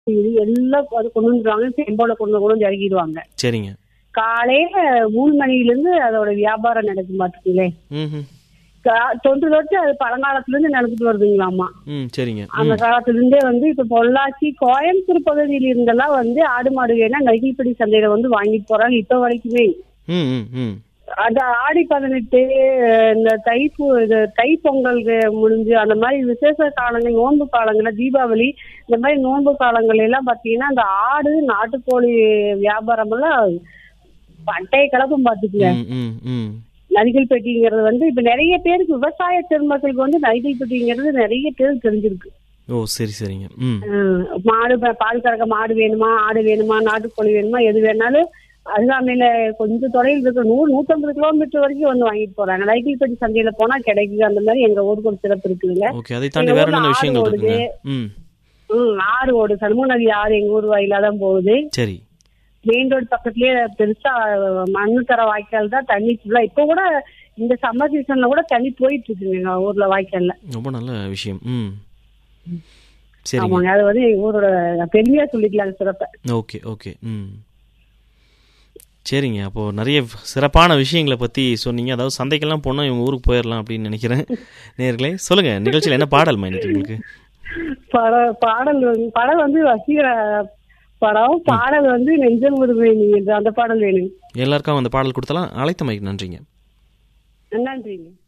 இது எல்லாம் அது கொண்டு வந்துருவாங்க. செம்போல கொண்டு கொண்டு வந்து இறக்கிடுவாங்க. சரிங்க. காலையில 3 மணிலிருந்து அதோட வியாபாரம் நடக்கும் பாத்துக்கீங்களே. தொன்று தொட்டு அது பழங்காலத்துல இருந்து நடந்துட்டு வருதுங்களாமா. சரிங்க. அந்த காலத்துல இருந்தே வந்து இப்ப பொள்ளாச்சி கோயம்புத்தூர் பகுதியில இருந்தெல்லாம் வந்து ஆடு மாடு வேணா நெகிழ்படி சந்தையில வந்து வாங்கிட்டு போறாங்க இப்ப வரைக்குமே. அந்த ஆடி 18 இந்த தைப்பொங்கலுக்கு முடிஞ்சு அந்த மாதிரி விசேஷ காலங்கள், நோன்பு காலங்கள்ல, தீபாவளி இந்த மாதிரி நோன்பு காலங்கள் எல்லாம் பாத்தீங்கன்னா அந்த ஆடு நாட்டுக்கோழி வியாபாரம் எல்லாம் பட்டைய கலக்கும் பாத்துக்கங்க. நரிகள் பெட்டிங்கிறது வந்து இப்ப நிறைய பேருக்கு விவசாய பெருமக்களுக்கு வந்து நரிகள் பெட்டிங்கிறது நிறைய பேருக்கு தெரிஞ்சிருக்கு. ஓ சரி சரிங்க. மாடு பால் கறக்க மாடு வேணுமா, ஆடு வேணுமா, நாட்டுக்கோழி வேணுமா, எது வேணாலும் அருகாமையில கொஞ்சம் தொலைவில் இருக்க 100-150 கிலோமீட்டர் வரைக்கும் வந்து வாங்கிட்டு போறாங்க. நரிகள் பெட்டி சந்தையில போனா கிடைக்குது. அந்த மாதிரி எங்க ஊருக்கு ஒரு சிறப்பு இருக்குதுங்க. ஆறு ஓடு, சண்முக நதி ஆறு எங்க ஊர் வாயிலாதான் போகுது. சரி. மெயின் ரோடு பக்கத்துலயே பெருசா மண்ணு தர வாய்க்கால் தான். தண்ணி ஃபுல்லா இப்ப கூட இந்த சம்மர் சீசன்ல கூட தண்ணி போயிட்டு இருக்குங்க எங்க ஊர்ல வாய்க்கால்ல. ரொம்ப நல்ல விஷயம். ஆமாங்க, அது வந்து எங்க ஊரோட பெருமையா சொல்லிக்கலாம் சிறப்ப. Okay okay. சரிங்க. அப்போ நிறைய சிறப்பான விஷயங்களை பத்தி சொன்னீங்க. அதாவது சந்தைக்கெல்லாம் போனா இவங்க ஊருக்கு போயிடலாம் அப்படின்னு நினைக்கிறேன். நேயர்களே சொல்லுங்க, நிகழ்ச்சியில் என்ன பாடல்மா இன்னைக்கு உங்களுக்கு? பாடல் வந்து வசீகர படம். பாடல் வந்து நெஞ்சம் உருவேணி என்ற அந்த பாடல் வேணும். எல்லாருக்கும் அந்த பாடல் கொடுத்தலாம். அழைத்தமைக்கு நன்றிங்க. நன்றிங்க.